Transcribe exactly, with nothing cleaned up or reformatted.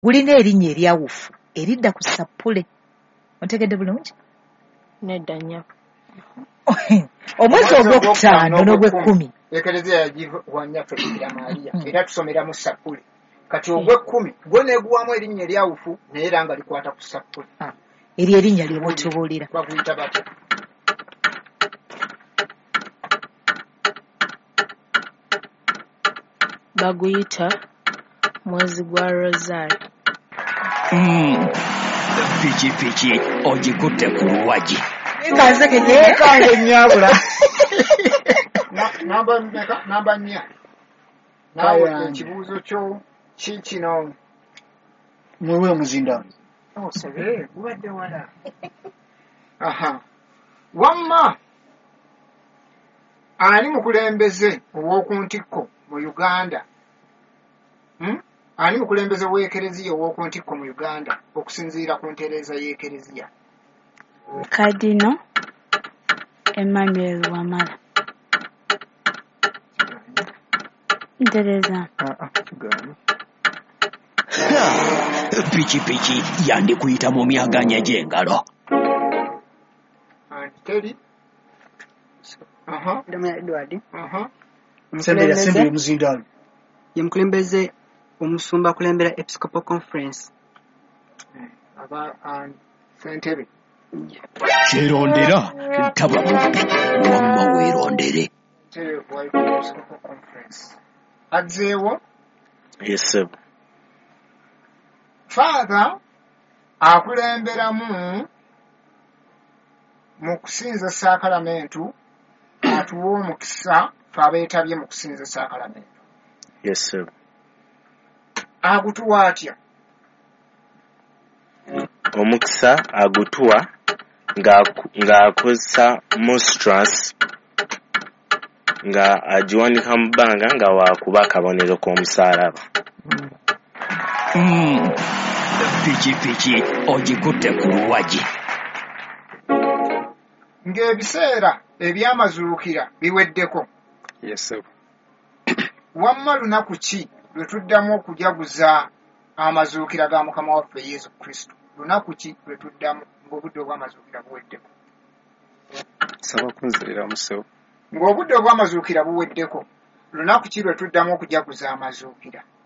gulina erinnya eryawufu eridda ku sappule. Ontegedde bulungi? Nedda nnyo. Omwezi ogwokutaano n'ogwekkumi ekereziya yagiwa nnyaffe Bikira Maria era tusomera mu sappule. Kati ogwekkumi gwe neeguwamu erinnya eryawufu naye era nga likwata ku sappule. Eryo erinnya ly'otubuulira. Baguyita batya? Baguyita mwezi gwa Rozari. Pikipiki ogikutte ku luwagi. Kanze nnyabula. Namba nnya. Naawe ekibuuzo kyo ki kino? Mwewe omuzinda. Osebe gubadde wala. Aha. Wamma ani mukulembeze ow'oku ntikko mu Uganda? Hmm? Ani mukulembeze w'ekereziya ow'oku ntikko mu Uganda okusinziira ku ntereeza y'ekereziya? Kadino Emmanuel Wamala. Ntereza. Pikipiki yandikuyita mu myaganya gy'engalo. Teri? Aha. Dama Edward. Aha. Senderi senderi muzinda. Yemkulembeze omusumba kulembera Episcopal Conference. Aba an Sentebe. Kyerondera taba mumpi wamma weerondere. Sentebe wa Episcopal Conference. Adzeewo? Yes, sir. Father akulemberamu mu kusinza saakalamentu atuwa omukisa fe abeetabye mu kusinza saakalamentu. Yes, sir. Agutuwa atya? Omukisa agutuwa ng'akozesa monstrance nga agiwanika mu bbanga nga waakuba akabonero k'omusaalaba. Pikipiki ogikutte ku luwagi. Ng'ebiseera eby'amazuukira biweddeko. Yes, sir. Wamma lunaku ki lwe tuddamu okujaguza amazuukira ga Mukama waffe Yesu Kristo? Lunaku ki lwe tuddamu ng'obudde obw'amazuukira buweddeko? Saba kunzirira musewo. Ng'obudde obw'amazuukira buweddeko, lunaku ki lwe tuddamu okujaguza amazuukira?